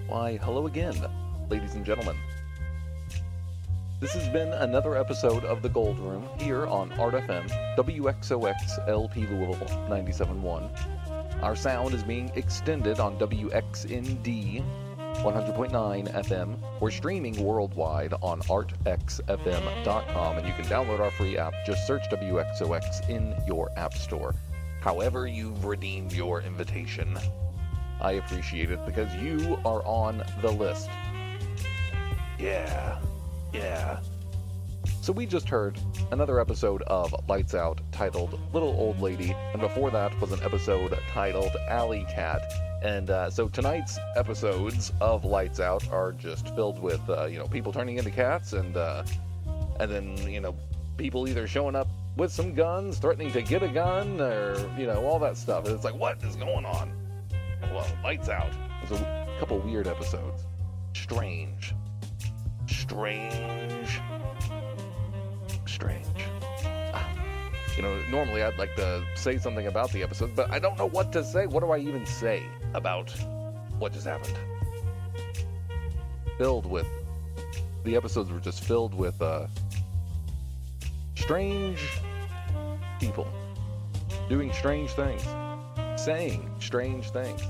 Why, hello again, ladies and gentlemen. This has been another episode of The Gold Room here on Art FM, WXOX LP Louisville 97.1. Our sound is being extended on WXND 100.9 FM. We're streaming worldwide on artxfm.com, and you can download our free app. Just search WXOX in your app store. However you've redeemed your invitation, I appreciate it because you are on the list. Yeah. So we just heard another episode of Lights Out titled Little Old Lady, and before that was an episode titled Alley Cat. And so tonight's episodes of Lights Out are just filled with, people turning into cats, and then, people either showing up with some guns, threatening to get a gun, or, all that stuff. And it's like, what is going on? Well, Lights Out. There's a couple weird episodes. Strange. Normally I'd like to say something about the episodes, but I don't know what to say. What do I even say about what just happened? The episodes were just filled with, strange people doing strange things, saying strange things.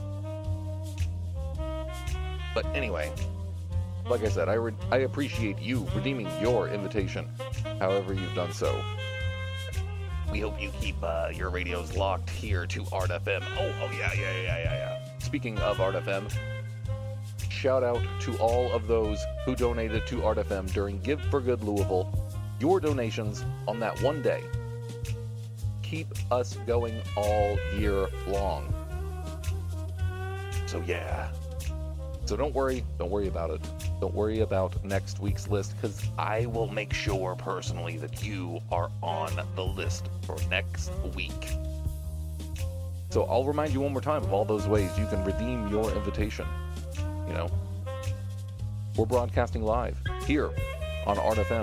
But anyway, like I said, I appreciate you redeeming your invitation, however you've done so. We hope you keep your radios locked here to Art FM. Oh yeah. Speaking of Art FM, shout out to all of those who donated to Art FM during Give for Good Louisville. Your donations on that one day keep us going all year long. So yeah. So don't worry about it. Don't worry about next week's list, because I will make sure personally that you are on the list for next week. So I'll remind you one more time of all those ways you can redeem your invitation. We're broadcasting live here on Art FM,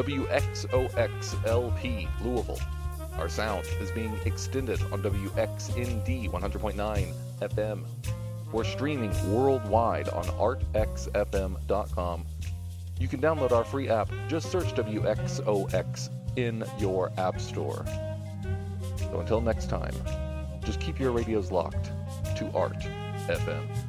WXOXLP Louisville. Our sound is being extended on WXND 100.9 FM. We're streaming worldwide on artxfm.com. You can download our free app. Just search WXOX in your app store. So until next time, just keep your radios locked to Art FM.